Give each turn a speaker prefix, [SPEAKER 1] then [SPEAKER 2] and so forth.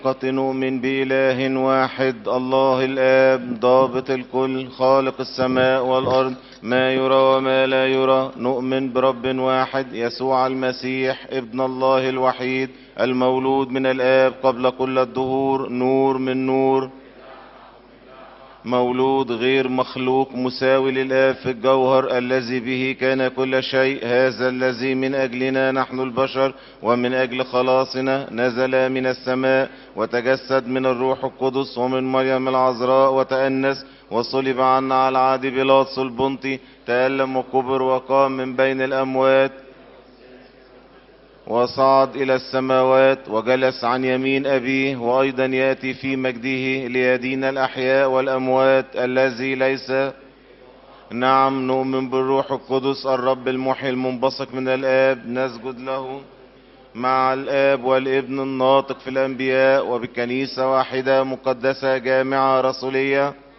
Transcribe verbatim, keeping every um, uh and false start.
[SPEAKER 1] قد نؤمن بإله واحد الله الآب ضابط الكل خالق السماء والأرض ما يرى وما لا يرى. نؤمن برب واحد يسوع المسيح ابن الله الوحيد المولود من الآب قبل كل الدهور، نور من نور، مولود غير مخلوق، مساوي للآب في الجوهر، الذي به كان كل شيء. هذا الذي من أجلنا نحن البشر ومن أجل خلاصنا نزل من السماء وتجسد من الروح القدس ومن مريم العذراء وتأنس وصلب عنا على عهد بيلاطس البنطي، تألم وكبر وقام من بين الأموات وصعد إلى السماوات وجلس عن يمين أبيه، وأيضا يأتي في مجده ليدين الأحياء والأموات. الذي ليس نعم نؤمن بالروح القدس الرب المحيي المنبثق من الآب، نسجد له مع الآب والابن الناطق في الأنبياء، وبكنيسة واحدة مقدسة جامعة رسولية،